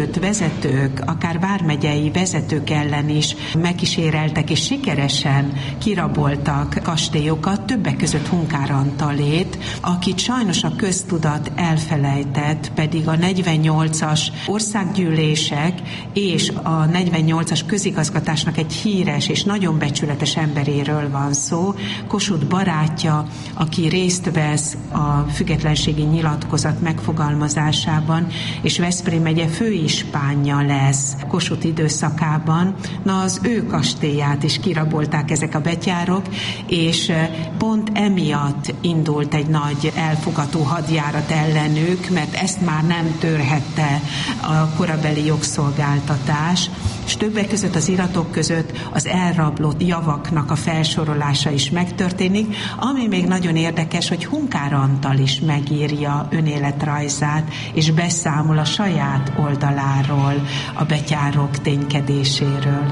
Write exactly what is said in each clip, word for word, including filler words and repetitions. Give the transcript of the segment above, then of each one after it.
sőt vezetők, akár vármegyei vezetők ellen is megkíséreltek és sikeresen kiraboltak kastélyokat, többek között Hunkár Antalét, akit sajnos a köztudat elfelejtett, pedig a negyvennyolcas országgyűlések és a negyvennyolcas közigazgatásnak egy híres és nagyon becsületes emberéről van szó, Kossuth barátja, aki részt vesz a függetlenségi nyilatkozat megfogalmazásában, és Veszprém megye főispánja lesz Kossuth időszakában. Na, az ő kastélyát is kirabolták ezek a betyárok, és pont emiatt indult egy nagy elfogató hadjárat ellenük, mert ezt már nem törhette a korabeli jogszolgáltatás, és többek között az iratok között az elrablott javaknak a felsorolása is megtörténik, ami még nagyon érdekes, hogy Hunkár Antal is megírja önéletrajzát, és beszámol a saját oldaláról, a betyárok ténykedéséről.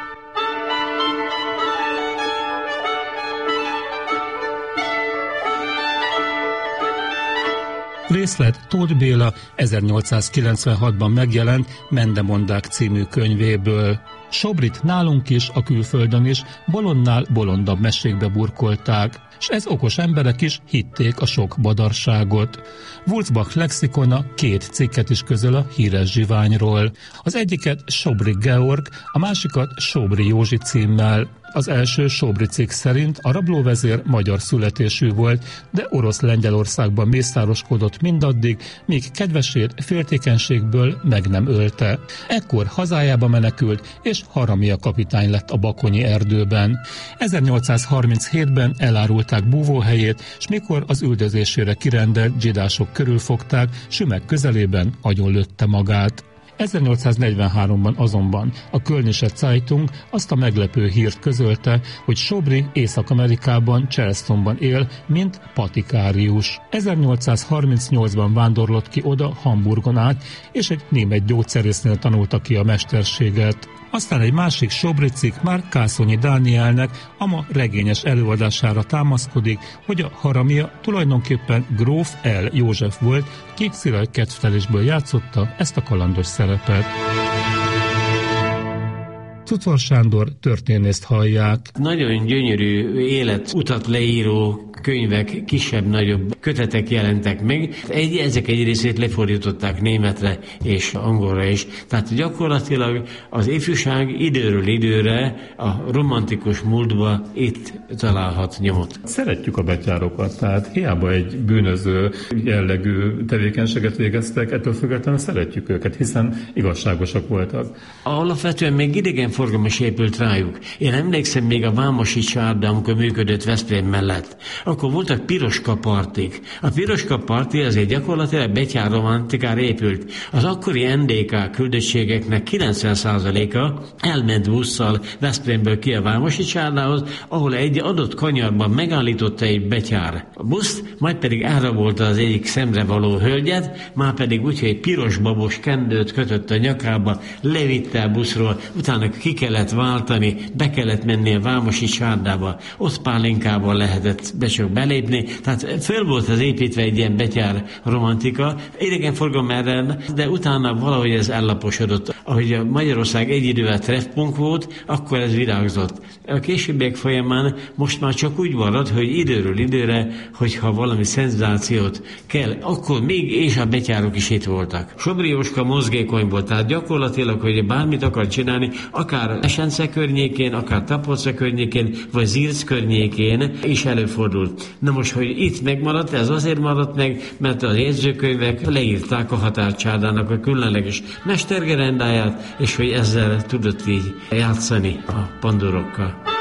Részlet Tóth Béla ezernyolcszázkilencvenhatban megjelent Mendemondák című könyvéből. Sobrit nálunk is, a külföldön is bolondnál bolondabb mesékbe burkolták, s ez okos emberek is hitték a sok badarságot. Wulfsbach lexikona két cikket is közöl a híres zsiványról. Az egyiket Sobri Georg, a másikat Sobri Józsi címmel. Az első Sobri cikk szerint a rablóvezér magyar születésű volt, de orosz-Lengyelországban mészároskodott mindaddig, míg kedvesét féltékenységből meg nem ölte. Ekkor hazájába menekült, és Haramia kapitány lett a bakonyi erdőben. ezernyolcszázharminchétben elárulták búvóhelyét, s mikor az üldözésére kirendelt zsidások körülfogták, Sümeg közelében agyonlőtte magát. ezernyolcszáznegyvenháromban azonban a Kölnische Zeitung azt a meglepő hírt közölte, hogy Sobri Észak-Amerikában, Charlestonban él, mint patikárius. ezernyolcszázharmincnyolcban vándorlott ki oda Hamburgon át, és egy német gyógyszerésznél tanulta ki a mesterséget. Aztán egy másik Sobri cikk már Kászonyi Dánielnek a ma regényes előadására támaszkodik, hogy a Haramia tulajdonképpen gróf L. József volt, ki Szilaj kedvtelésből játszotta ezt a kalandos szerepet. Cutvar Sándor történészt hallják. Nagyon gyönyörű életutat leíró könyvek, kisebb-nagyobb kötetek jelentek meg. Egy, ezek egy részét lefordították németre és angolra is. Tehát gyakorlatilag az ifjúság időről időre a romantikus múltba itt találhat nyomot. Szeretjük a betyárokat, tehát hiába egy bűnöző jellegű tevékenységet végeztek, ettől függetlenül szeretjük őket, hiszen igazságosak voltak. Alapvetően még idegenforgalom is épült rájuk. Én emlékszem még a Vámosi csárda, amikor működött Veszprém mellett. Akkor voltak piroska partik. A piroska parti azért gyakorlatilag betyár romantikára épült. Az akkori en dé ká küldöttségeknek kilencven százaléka elment busszal Veszprémből ki a Vámosi csárdához, ahol egy adott kanyarban megállította egy betyár a buszt, majd pedig elrabolta az egyik szemrevaló hölgyet, már pedig úgy, hogy egy piros babos kendőt kötött a nyakába, levitte a buszról, utána ki kellett váltani, be kellett menni a Vámosi csárdába, ott pálinkával lehetett be csak belépni, tehát föl volt az építve egy ilyen betyár romantika, idegenforgalom ellen, de utána valahogy ez ellaposodott. Ahogy a Magyarország egy idővel treffpont volt, akkor ez virágzott. A későbbiek folyamán most már csak úgy marad, hogy időről időre, hogyha valami szenzációt kell, akkor még és a betyárok is itt voltak. Sobri Jóska mozgékony volt, tehát gyakorlatilag, hogy bármit akar csinálni, akár Esence környékén, akár Tapolca környékén, vagy Zirc környékén is előfordult. Na most, hogy itt megmaradt, ez azért maradt meg, mert a jegyzőkönyvek leírták a határcsárdának a különleges mestergerendáját, és hogy ezzel tudott így játszani a pandorokkal.